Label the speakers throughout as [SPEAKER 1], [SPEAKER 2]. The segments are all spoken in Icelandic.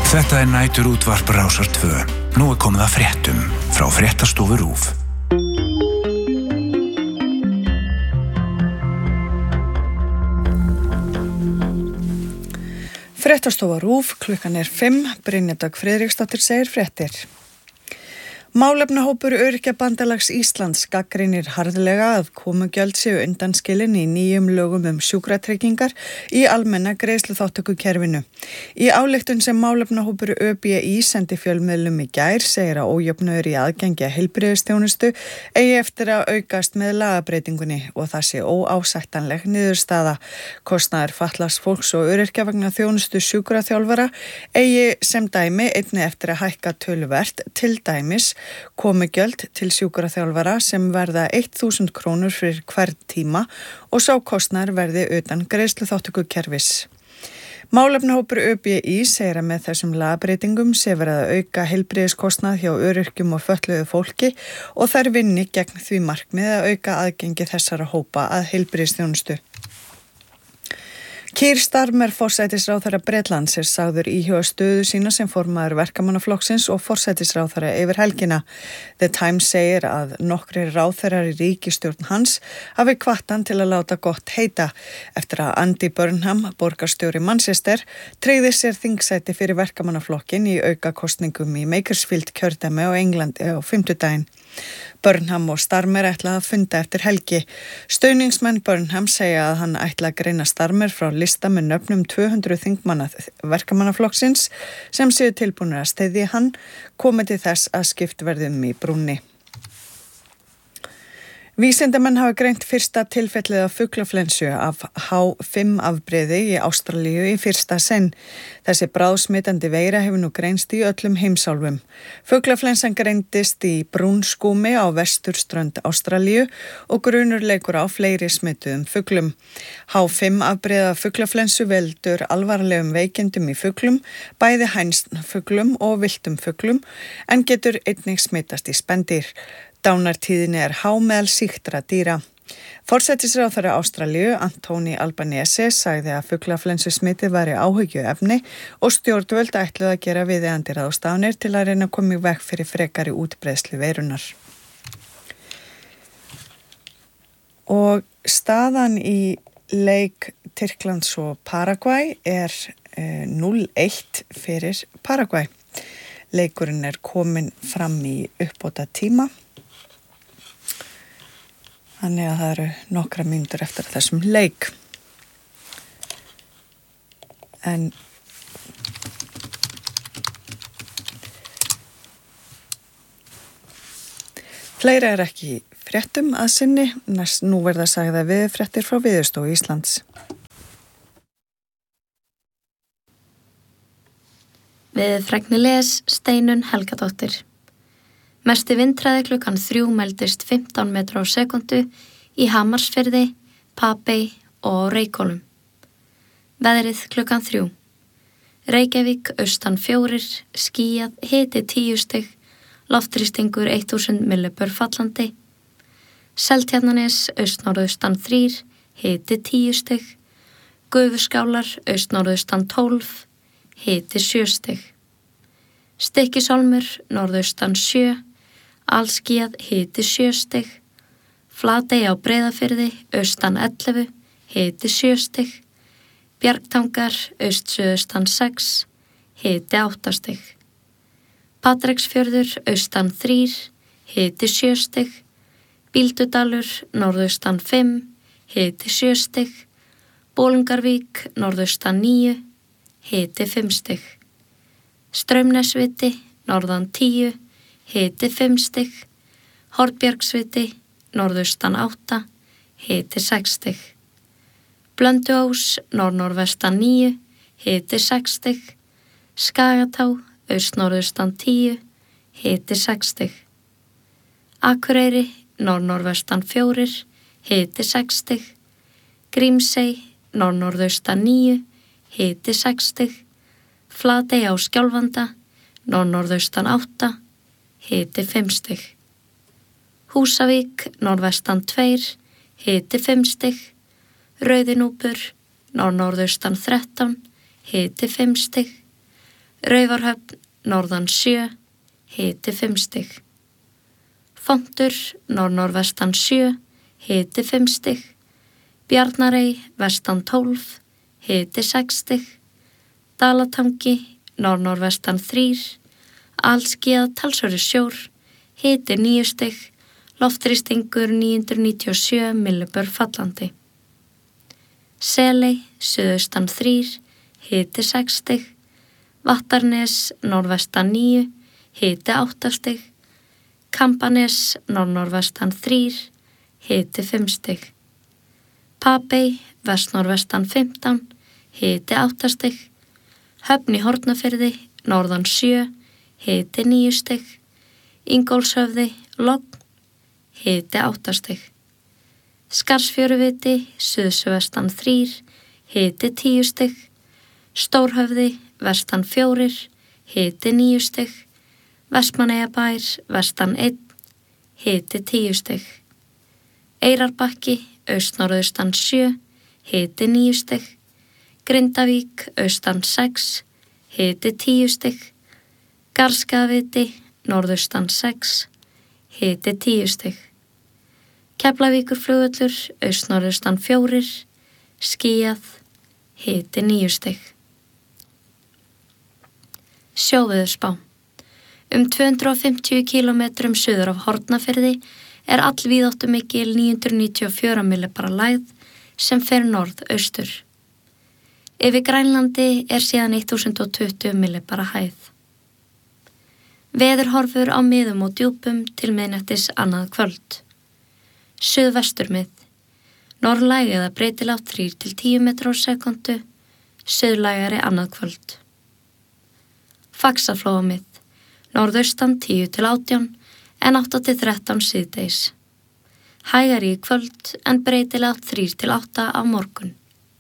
[SPEAKER 1] Þetta nætur útvarp Rásar 2. Nú komið að fréttum frá Fréttastofu RÚV.
[SPEAKER 2] Fréttastofa RÚV, klukkan 5, Brynja Dögg Friðriksdóttir segir fréttir. Málefnahópur Öryrkjabandalags Íslands gagnrýnir harðlega að komugjöld séu undanskilin í nýjum lögum sjúkratryggingar í almenna greiðsluþátttökukerfinu. Í ályktun sem málefnahópur ÖBÍ sendi fjölmiðlum í gær segir að ójöfnuður í aðgengi að heilbrigðisþjónustu eigi eftir að aukast með lagabreytingunni og það sé óásættanleg niðurstaða. Kostnaður fatlaðs fólks og öryrkja vegna þjónustu sjúkraþjálfara eigi sem dæmi einnig eftir að hækka töluvert, til dæmis komugjöld til sjúkraþjálfara sem verða 1.000 krónur fyrir hvern tíma og sá kostnaður verði utan greiðsluþátttökukerfis. Málefnahópur ÖBÍ segir að með þessum lagabreytingum sé verið að auka heilbrigðiskostnað hjá öryrkjum og fötluðu fólki og þær vinni gegn því markmiði að auka aðgengi þessara hópa að heilbrigðisþjónustu. Keir Starmer, forsætisráðherra Bretlands, sagður íhuga stöðu sína sem formaður verkamannaflokksins og forsætisráðherra yfir helgina. The Times segir að nokkrir ráðherrar í ríkisstjórn hans hafi hvatt hann til að láta gott heita eftir að Andy Burnham, borgarstjóri Manchester, tryggði sér þingsæti fyrir verkamannaflokkin í aukakosningum í Makersfield kjördæmi á Englandi á fimmtudaginn. Burnham og Starmer ætla að funda eftir helgi. Stuðningsmenn Burnham segja að hann ætla að greina Starmer frá lista með nöfnum 200 þingmanna verkamannaflokksins sem séu tilbúnir að styðja hann, komið til þess að skipt verði í brúnni. Vísindamenn hafa greint fyrsta tilfellið af fuglaflensu af H5 afbrigði í Ástralíu í fyrsta sinn. Þessi bráðsmitandi veira hefur nú greinst í öllum heimsálfum. Fuglaflensan greindist í brúnskúmi á vesturströnd Ástralíu og grunur leikur á fleiri smituðum fuglum. H5 afbrigða fuglaflensu veldur alvarlegum veikindum í fuglum, bæði hænsnfuglum og villtum fuglum, en getur einnig smitast í spendýr. Dánartíðinni há meðal sýktra dýra. Forsætisráðherra Ástralíu, Anthony Albanese, sagði að fuglaflensu smitið væri áhyggjuefni og stjórnvöld ætluðu að gera viðeigandi ráðstafanir til að reyna að koma í veg fyrir frekari útbreiðslu veirunnar. Og staðan í leik Tyrklands og Paragvæ 0-1 fyrir Paragvæ. Leikurinn kominn fram í uppbóta tíma. Þannig að það eru nokkra mínútur eftir þessum leik. En fleira ekki í fréttum að sinni. Nú verða sagða veðurfréttir frá Veðurstofu Íslands.
[SPEAKER 3] Veðurfrækni les Steinunn Helgadóttir. Mesti vindhraði klukkan 3 mældist 15 metra á sekundu í Hamarsfirði, Papey og Reykhólum. Veðrið klukkan 3. Reykjavík austan 4, skýjað, hiti 10 stig, loftþrýstingur 1000 millibör fallandi. Seltjarnarnes austnorðaustan 3, hiti 10 stig. Gufuskálar austnorðaustan 12, hiti 7 stig. Stykkishólmur norðaustan 7, allskýjað, hiti 7 stig. Flatey á Breiðafirði austan 11, hiti 7 stig. Bjargtangar austsuðaustan 6, hiti 8 stig. Patreksfjörður austan 3, hiti 7 stig. Bíldudalur norðaustan 5, hiti 7 stig. Bolungarvík norðaustan 9, hiti 5 stig. Straumnesviti norðan 10, hiti 5 stig. Hornbjargsviti norðaustan 8, hiti 6 stig. Blönduós norðnorðvestan 9, hiti 6 stig. Skagatá austnorðaustan 10, hiti 6 stig. Akureyri norðnorðvestan 4, hiti 6 stig. Grímsey norðnorðaustan 9, hiti 6 stig. Flatey á Skjálfanda norðnorðaustan 8, hiti 5 stig. Húsavík norðvestan 2, hiti 5 stig. Rauðinúpur norðnorðaustan 13, hiti 5 stig. Raufarhöfn, norðan 7, hiti 5 stig. Fontur, norðnorvestan 7, hiti 5 stig. Bjarnarey, vestan 12, hiti 6 stig. Dalatangi, norðnorvestan 3, alskýjað talsverður sjór, hiti 9 stig. Loftþrýstingur 997 millibör fallandi. Seley, suðaustan 3, hiti 6 stig. Vattarnes, norðvestan 9, hiti 8 stig. Kambanes, norðnorvestan 3, hiti 5 stig. Papey, vestnorvestan 15, hiti 8 stig. Höfn í Hornafirði, norðan 7, hiti 9 stig. Ingólfshöfði, logn, hiti 8 stig. Skarðsfjöruviti, suðsuvestan 3, hiti 10 stig. Stórhöfði, vestan 4, hiti 9 stig. Vestmannaeyjabær, vestan 1, hiti 10 stig. Eyrarbakki, austnorðaustan 7, hiti 9 stig. Grindavík, austan 6, hiti 10 stig. Garðskagaviti, norðaustan 6, hiti 10 stig. Keflavíkurflugvöllur, austnorðaustan 4, skýjað, hiti 9 stig. Sjóveðurspá. 250 km suður af Hornafirði er allvíðáttumikil 994 millibara lægð sem fer norð-austur. Yfir Grænlandi er síðan 1020 millibara hæð. Veðurhorfur á miðum og djúpum til miðnættis annað kvöld. Suðvesturmið. Norðlæg eða breytilátt 3 til 10 metrar á sekundu, suðlægari annað kvöld. Faxaflóamið. Norðaustan 10 til 18 en 8 til 13 síðdeis. Hægari í kvöld en breytilátt 3 til 8 á morgun.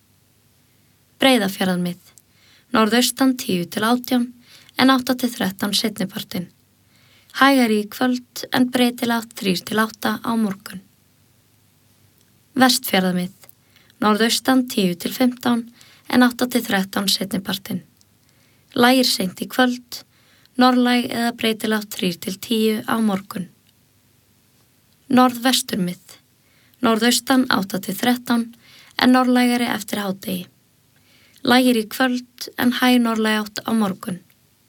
[SPEAKER 3] Breiðafjarðarmið. Norðaustan 10 til 18 en 8 til 13 seinnipartinn. Hægari í kvöld en breytilátt 3 til 8 á morgun. Vestfjarðarmið. Norðaustan 10 til 15 en 8 til 13 seinnipartinn. Lægir seint í kvöld, norðlæg eða breytilátt 3 til 10 á morgun. Norðvesturmið. Norðaustan 8 til 13 en norðlægari eftir hádegi. Lægir í kvöld en hæg norðlæg átt á morgun.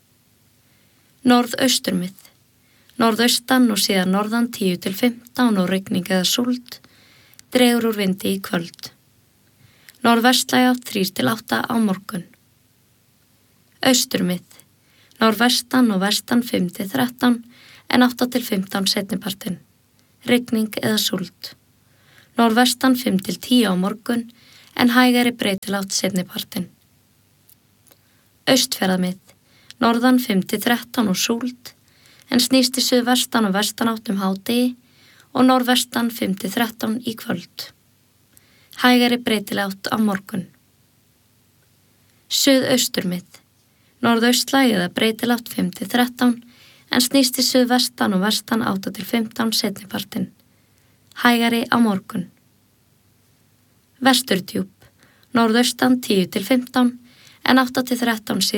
[SPEAKER 3] Norðausturmið. Norðaustan og síðan norðan 10 til 15 og rigning eða súld, dregur úr vindi í kvöld. Norðvestlæg átt 3 til 8 á morgun. Austurmið. Norðvestan og vestan 5 til 13 en 8 til 15 seinnipartinn. Rigning eða súld. Norðvestan 5 til 10 á morgun en hægari breytilátt seinnipartinn. Austfjarðarmið. Norðan 5 til 13 og súld en snýst í suðvestan og vestanátt hádegi og norðvestan 5 til 13 í kvöld. Hægari breytilátt á morgun. Suðausturmið. Norðaustlæg eða breytilátt 5 til 13 en snýst í suðvestan og vestan 8 til 15 seinnipartinn. Hægari á morgun. Vesturdjúp. Norðaustan 10 til 15 en 8 til 13